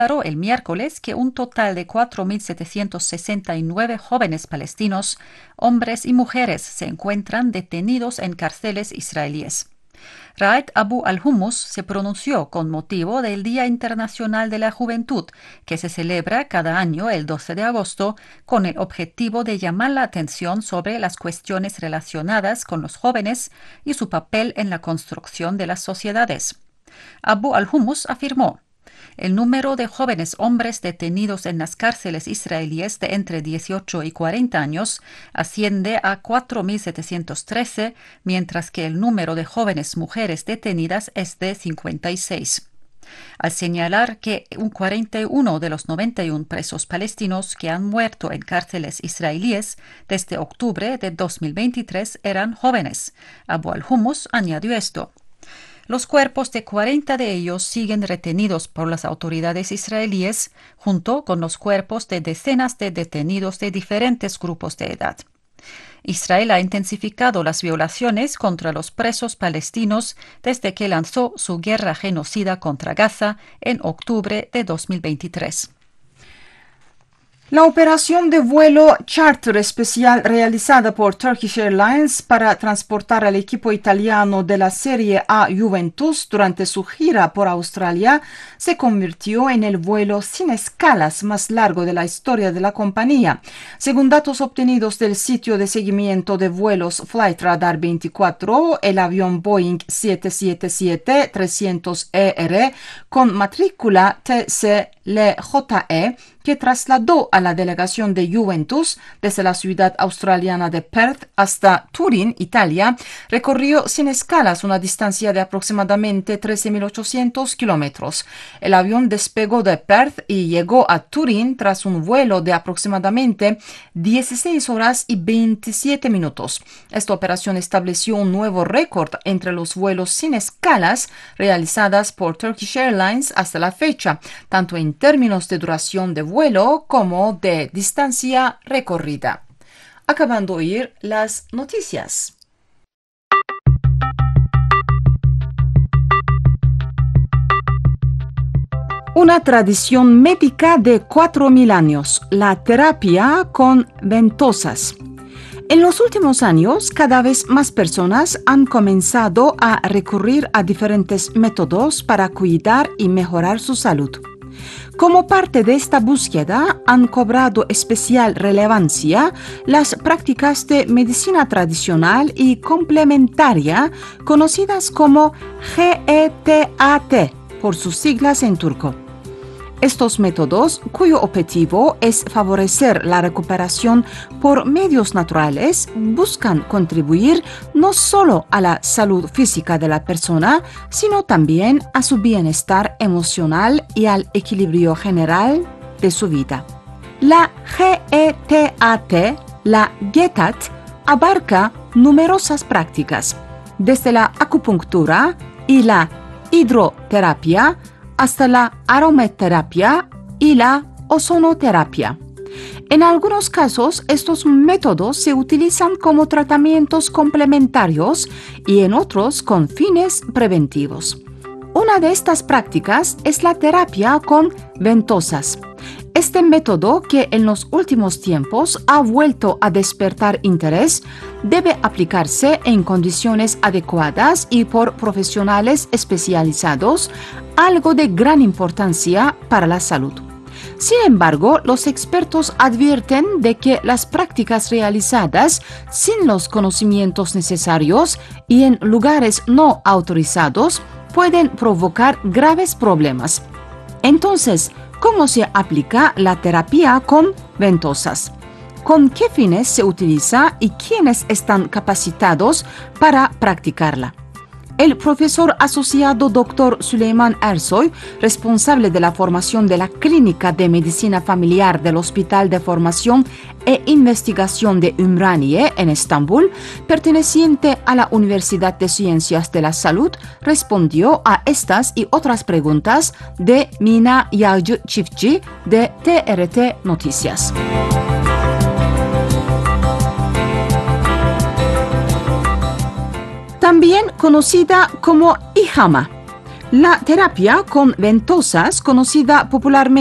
declaró el miércoles que un total de 4.769 jóvenes palestinos, hombres y mujeres, se encuentran detenidos en cárceles israelíes. Raed Abu al-Hummus se pronunció con motivo del Día Internacional de la Juventud, que se celebra cada año el 12 de agosto, con el objetivo de llamar la atención sobre las cuestiones relacionadas con los jóvenes y su papel en la construcción de las sociedades. Abu al-Hummus afirmó: el número de jóvenes hombres detenidos en las cárceles israelíes de entre 18 y 40 años asciende a 4.713, mientras que el número de jóvenes mujeres detenidas es de 56. Al señalar que un 41 de los 91 presos palestinos que han muerto en cárceles israelíes desde octubre de 2023 eran jóvenes, Abu al-Hummus añadió esto: los cuerpos de 40 de ellos siguen retenidos por las autoridades israelíes, junto con los cuerpos de decenas de detenidos de diferentes grupos de edad. Israel ha intensificado las violaciones contra los presos palestinos desde que lanzó su guerra genocida contra Gaza en octubre de 2023. La operación de vuelo charter especial realizada por Turkish Airlines para transportar al equipo italiano de la Serie A Juventus durante su gira por Australia se convirtió en el vuelo sin escalas más largo de la historia de la compañía. Según datos obtenidos del sitio de seguimiento de vuelos Flightradar 24, el avión Boeing 777-300ER con matrícula TCLJE, que trasladó a la delegación de Juventus desde la ciudad australiana de Perth hasta Turín, Italia, recorrió sin escalas una distancia de aproximadamente 13.800 kilómetros. El avión despegó de Perth y llegó a Turín tras un vuelo de aproximadamente 16 horas y 27 minutos. Esta operación estableció un nuevo récord entre los vuelos sin escalas realizadas por Turkish Airlines hasta la fecha, tanto en términos de duración de vuelo como de distancia recorrida. Acabando de oír las noticias. Una tradición médica de 4.000 años, la terapia con ventosas. En los últimos años, cada vez más personas han comenzado a recurrir a diferentes métodos para cuidar y mejorar su salud. Como parte de esta búsqueda, han cobrado especial relevancia las prácticas de medicina tradicional y complementaria, conocidas como GETAT, por sus siglas en turco. Estos métodos, cuyo objetivo es favorecer la recuperación por medios naturales, buscan contribuir no solo a la salud física de la persona, sino también a su bienestar emocional y al equilibrio general de su vida. La GETAT, la GETAT, abarca numerosas prácticas, desde la acupuntura y la hidroterapia hasta la aromaterapia y la ozonoterapia. En algunos casos, estos métodos se utilizan como tratamientos complementarios y en otros con fines preventivos. Una de estas prácticas es la terapia con ventosas. Este método, que en los últimos tiempos ha vuelto a despertar interés, debe aplicarse en condiciones adecuadas y por profesionales especializados, algo de gran importancia para la salud. Sin embargo, los expertos advierten de que las prácticas realizadas sin los conocimientos necesarios y en lugares no autorizados pueden provocar graves problemas. Entonces, ¿cómo se aplica la terapia con ventosas? ¿Con qué fines se utiliza y quiénes están capacitados para practicarla? El profesor asociado Dr. Süleyman Ersoy, responsable de la formación de la Clínica de Medicina Familiar del Hospital de Formación e Investigación de Ümraniye en Estambul, perteneciente a la Universidad de Ciencias de la Salud, respondió a estas y otras preguntas de Mina Yağcı Çiftçi de TRT Noticias. También conocida como hijama. La terapia con ventosas, conocida popularmente